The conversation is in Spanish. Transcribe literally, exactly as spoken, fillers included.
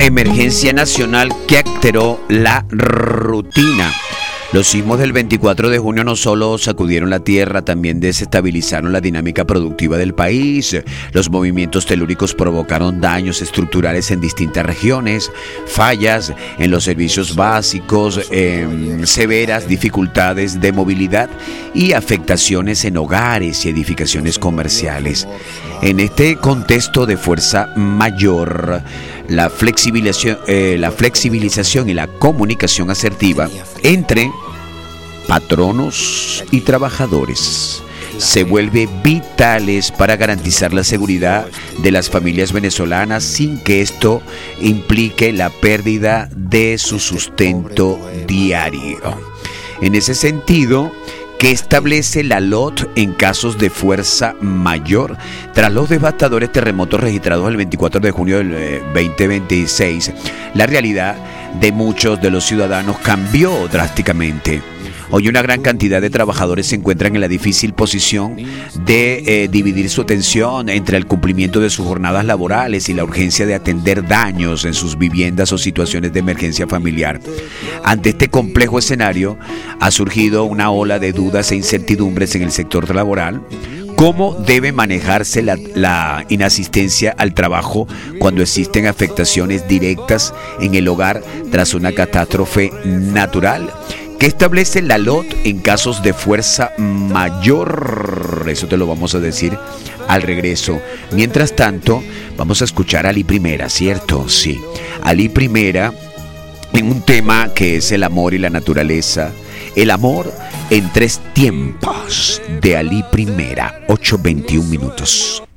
emergencia nacional que alteró la rutina. Los sismos del veinticuatro de junio no solo sacudieron la tierra, también desestabilizaron la dinámica productiva del país. Los movimientos telúricos provocaron daños estructurales en distintas regiones, fallas en los servicios básicos, eh, severas dificultades de movilidad y afectaciones en hogares y edificaciones comerciales. En este contexto de fuerza mayor, la flexibilización, eh, la flexibilización y la comunicación asertiva entre patronos y trabajadores se vuelve vitales para garantizar la seguridad de las familias venezolanas sin que esto implique la pérdida de su sustento diario. En ese sentido, que establece la L O T en casos de fuerza mayor. Tras los devastadores terremotos registrados el veinticuatro de junio del veinte veintiséis, la realidad de muchos de los ciudadanos cambió drásticamente. Hoy una gran cantidad de trabajadores se encuentran en la difícil posición de eh, dividir su atención entre el cumplimiento de sus jornadas laborales y la urgencia de atender daños en sus viviendas o situaciones de emergencia familiar. Ante este complejo escenario, ha surgido una ola de dudas e incertidumbres en el sector laboral. ¿Cómo debe manejarse la, la inasistencia al trabajo cuando existen afectaciones directas en el hogar tras una catástrofe natural? ¿Qué establece la L O T en casos de fuerza mayor? Eso te lo vamos a decir al regreso. Mientras tanto, vamos a escuchar a Ali Primera, ¿cierto? Sí. Ali Primera en un tema que es el amor y la naturaleza. El amor en tres tiempos de Ali Primera, ocho veintiún minutos.